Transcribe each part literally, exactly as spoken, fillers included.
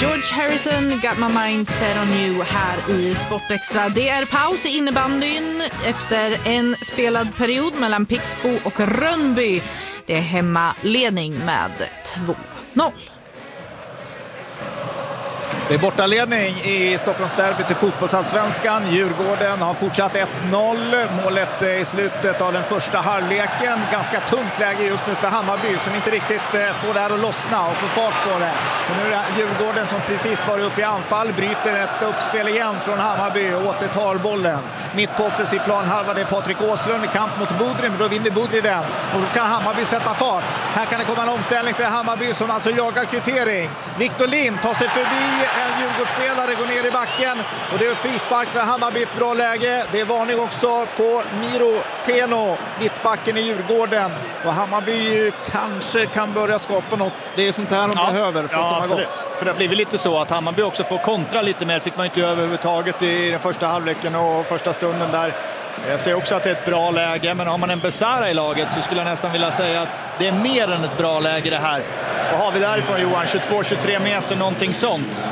George Harrison, Got My Mind Set On You här i Sportextra. Det är paus i innebandyn efter en spelad period mellan Pixbo och Rönnby. Det är hemmaledning med två noll. Det är bortaledning i Stockholmsderbyt i fotbollsallsvenskan. Djurgården har fortsatt ett noll. Målet i slutet av den första halvleken. Ganska tungt läge just nu för Hammarby som inte riktigt får det här att lossna och få fart på det. Men nu är det Djurgården som precis var uppe i anfall. Bryter ett uppspel igen från Hammarby och återtar bollen. Mitt på offensiv plan halva det är Patrik Åslund i kamp mot Bodri. Men då vinner Bodri den. Och då kan Hammarby sätta fart. Här kan det komma en omställning för Hammarby som alltså jagar kvittering. Viktor Lind tar sig förbi en Djurgårdsspelare, går ner i backen och det är frispark för Hammarby, ett bra läge. Det är varning också på Miro Teno, mittbacken i Djurgården, och Hammarby kanske kan börja skapa något. Det är sånt här de ja. behöver för att ja, komma igång. För det blir väl lite så att Hammarby också får kontra lite mer, fick man inte överhuvudtaget i den första halvleken och första stunden där. Jag ser också att det är ett bra läge, men har man en Besara i laget så skulle jag nästan vilja säga att det är mer än ett bra läge det här. Vad har vi därifrån, Johan? tjugotvå till tjugotre meter, någonting sånt.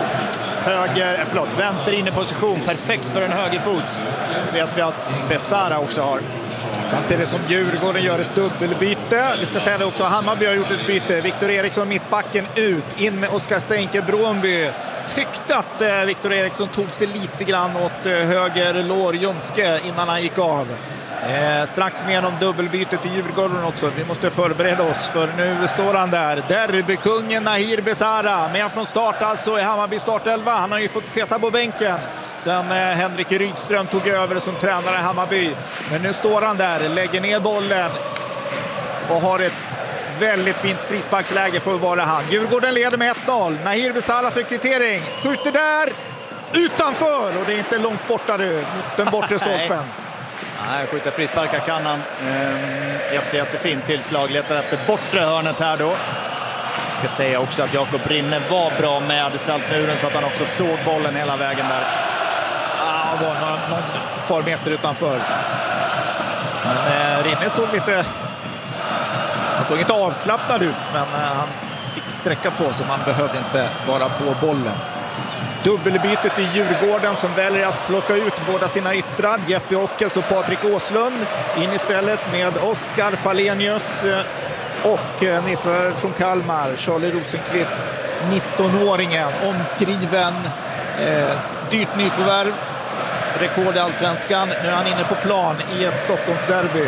Höger, förlåt, vänster inne position, perfekt för en högerfot. Vet vi att Besara också har. Samtidigt som Djurgården gör ett dubbelbyte. Vi ska säga det också, Hammarby har gjort ett byte. Viktor Eriksson mittbacken ut, in med Oskar Stenke Brånby. Tyckte att eh, Viktor Eriksson tog sig lite grann åt eh, höger lår Jomske innan han gick av. Eh, strax med om dubbelbytet i Djurgården också. Vi måste förbereda oss för nu står han där. Derbykungen Nahir Besara med från start alltså i Hammarby startelva. Han har ju fått sitta på bänken sen eh, Henrik Rydström tog över som tränare i Hammarby. Men nu står han där, lägger ner bollen och har ett väldigt fint frisparksläge för att vara han. Djurgården leder med ett noll. Nahir Besara för kvittering. Skjuter där utanför och det är inte långt borta nu mot den bortre stolpen. Nej, skjuta frisparkar kan han. Ehm, jätte, jättefint tillslag. Letar efter bortre hörnet här då. Jag ska säga också att Jakob Rinne var bra med staltmuren så att han också såg bollen hela vägen där. Ah, var någon, någon par meter utanför. Men eh, Rinne såg lite... Han såg inte avslappnad ut, men eh, han fick sträcka på så man behövde inte vara på bollen. Dubbelbytet i Djurgården som väljer att plocka ut båda sina yttrar. Jeppe Ockels och Patrik Åslund. In istället med Oskar Falenius och nyför från Kalmar, Charlie Rosenqvist, nittonåringen, omskriven, eh, dyrt nyförvärv, rekord i Allsvenskan. Nu är han inne på plan i ett Stockholmsderby.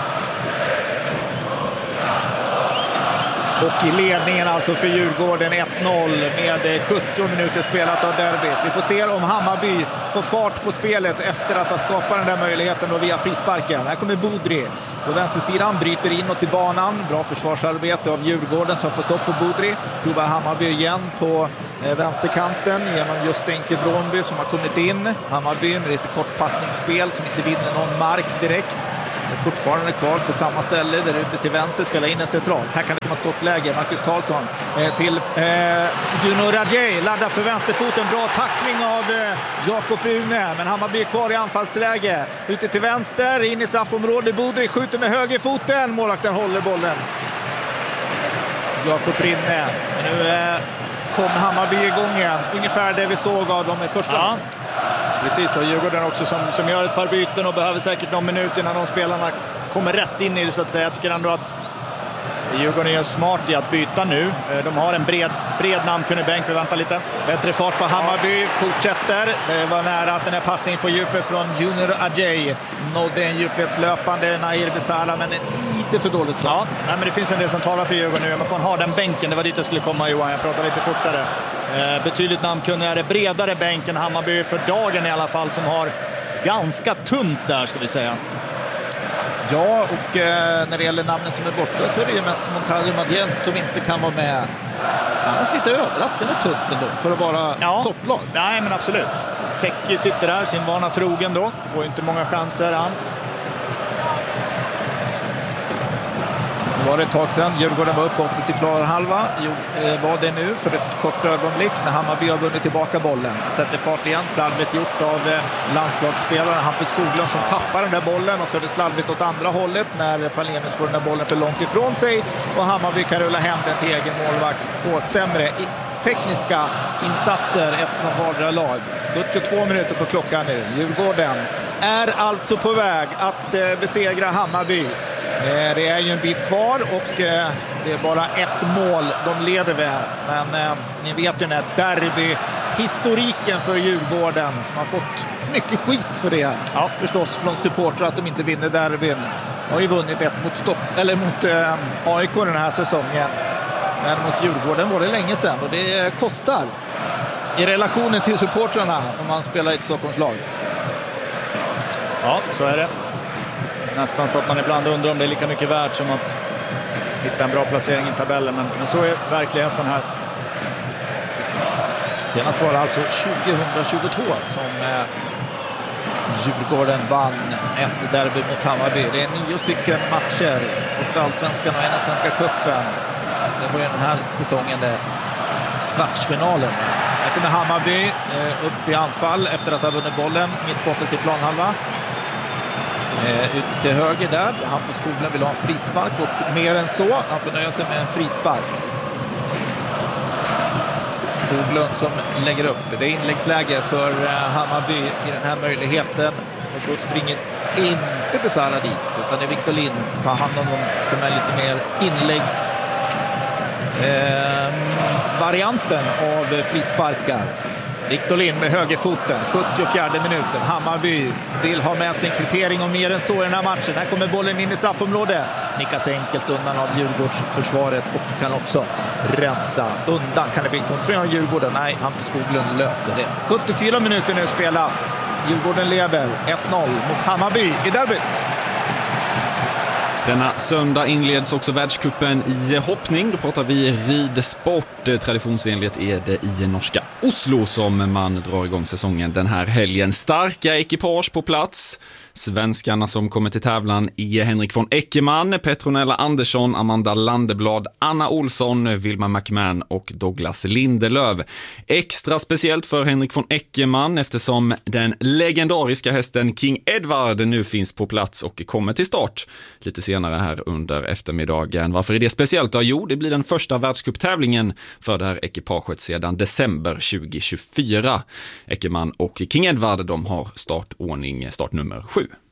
Och i ledningen alltså för Djurgården ett noll med sjuttio minuter spelat av derbyt. Vi får se om Hammarby får fart på spelet efter att ha skapat den där möjligheten då via frisparken. Här kommer Bodri på vänstersidan, bryter inåt i banan. Bra försvarsarbete av Djurgården som får stopp på Bodri. Provar Hammarby igen på vänsterkanten genom just Stenke Brånby som har kommit in. Hammarby med lite kort passningsspel som inte vinner någon mark direkt. Fortfarande kvar på samma ställe där ute till vänster, spelar in en centralt. Här kan det komma skottläge. Marcus Karlsson eh, till eh, Juno Rajay, laddar för vänsterfoten. Bra tackling av eh, Jakob Une, men Hammarby är kvar i anfallsläge. Ute till vänster, in i straffområdet. Bodri skjuter med högerfoten. Målvakten håller bollen. Jakob Rinne. Men nu eh, kom Hammarby igång igen. Ungefär det vi såg av dem i första. Ja. Precis, och Djurgården också som, som gör ett par byten och behöver säkert någon minut innan de spelarna kommer rätt in i det så att säga. Jag tycker ändå att Djurgården är smart i att byta nu. De har en bred, bred namnkunnig bänk, vi väntar lite. Bättre fart på Hammarby, fortsätter. Det var nära att den här passningen på djupet från Junior Ajay nådde en djupledslöpande Nahir Besara, men lite för dåligt. Ja, nej, men det finns en del som talar för Djurgården nu. Att man har den bänken, det var dit jag skulle komma, Johan. Jag pratar lite fortare. Eh, betydligt namnkunnigare, bredare bänken Hammarby för dagen i alla fall, som har ganska tunt där ska vi säga. Ja, och eh, när det gäller namnen som är borta så är det ju mest Montario Madient som inte kan vara med. Annars lite överraskande tunt ändå för att vara ja. topplag. Nej, men absolut. Tecki sitter där, sin vana trogen då. Får inte många chanser han. Det var det ett tag sedan. Djurgården var uppe på offensiv halva. Jo, eh, var det nu för ett kort ögonblick när Hammarby har vunnit tillbaka bollen. Sätter fart igen. Slarvigt gjort av eh, landslagsspelaren Hampus Skoglund som tappar den där bollen. Och så är det slarvigt åt andra hållet när Falenius får den där bollen för långt ifrån sig. Och Hammarby kan rulla hem den till egen målvakt. Två sämre. tekniska insatser, ett från vardera lag. sjuttiotvå minuter på klockan nu. Djurgården är alltså på väg att eh, besegra Hammarby. Eh, det är ju en bit kvar och eh, det är bara ett mål de leder med. Men eh, ni vet ju den här derby-historiken för Djurgården. De har fått mycket skit för det. Ja, förstås från supportrar att de inte vinner derbyn. De har ju vunnit ett mot, Stopp, eller mot eh, A I K den här säsongen. Men mot Djurgården var det länge sedan och det kostar i relationen till supportrarna om man spelar i ett Stockholmslag. Ja, så är det. Nästan så att man ibland undrar om det är lika mycket värt som att hitta en bra placering i tabellen. Men, men så är verkligheten här. Senast var det alltså tjugohundratjugotvå som eh, Djurgården vann ett derby mot Hammarby. Det är nio stycken matcher mot Allsvenskan och en svenska cupen. Det var ju den här säsongen det kvartsfinalen. Här kommer Hammarby eh, upp i anfall efter att ha vunnit bollen mitt på offensiv planhalva. Eh, ut till höger där. Hampus Skoglund vill ha en frispark och mer än så. Han får nöja sig med en frispark. Skoglund som lägger upp. Det är inläggsläge för eh, Hammarby i den här möjligheten. Och då springer inte Besara dit utan det är Victor Lind tar hand om dem som är lite mer inläggs eh, varianten av frisparkar. Victor Lind med högerfoten, sjuttiofjärde minuten. Hammarby vill ha med sin kvittering och mer än så i den här matchen. Här kommer bollen in i straffområdet. Nickas enkelt undan av Djurgårdsförsvaret och kan också rensa undan. Kan det bli en kontra av Djurgården? Nej, Hampus Skoglund löser det. sjuttiofyra minuter nu spelat. Djurgården leder ett noll mot Hammarby i derbyt. Denna söndag inleds också världscupen i hoppning. Då pratar vi ridsport. Traditionsenligt är det i norska Oslo som man drar igång säsongen den här helgen. Starka ekipage på plats. Svenskarna som kommer till tävlan är Henrik von Eckermann, Petronella Andersson, Amanda Landeblad, Anna Olsson, Vilma McMahon och Douglas Lindelöv. Extra speciellt för Henrik von Eckermann eftersom den legendariska hästen King Edward nu finns på plats och kommer till start lite senare här under eftermiddagen. Varför är det speciellt? Ja, jo, det blir den första världscuptävlingen för det här ekipaget sedan december tjugohundratjugofyra. Eckermann och King Edward, de har startordning, startnummer sju.